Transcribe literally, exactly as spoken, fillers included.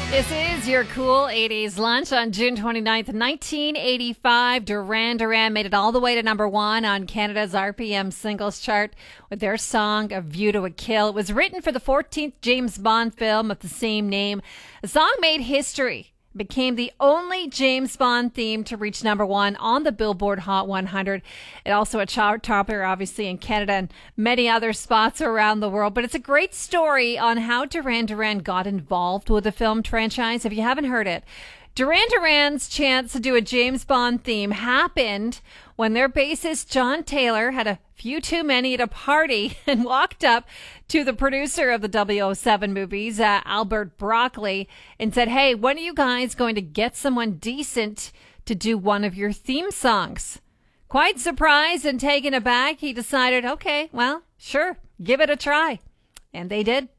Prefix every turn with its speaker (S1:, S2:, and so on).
S1: This is your cool eighties lunch on June twenty-ninth, nineteen eighty-five. Duran Duran made it all the way to number one on Canada's R P M singles chart with their song A View to a Kill. It was written for the fourteenth James Bond film of the same name. The song made history. It became the only James Bond theme to reach number one on the Billboard Hot one hundred. It also a chart topper, obviously, in Canada and many other spots around the world. But it's a great story on how Duran Duran got involved with the film franchise. If you haven't heard it, Duran Duran's chance to do a James Bond theme happened when their bassist John Taylor had a few too many at a party and walked up to the producer of the double oh seven movies, uh, Albert Broccoli, and said, "Hey, when are you guys going to get someone decent to do one of your theme songs?" Quite surprised and taken aback, he decided, okay, well, sure, give it a try. And they did.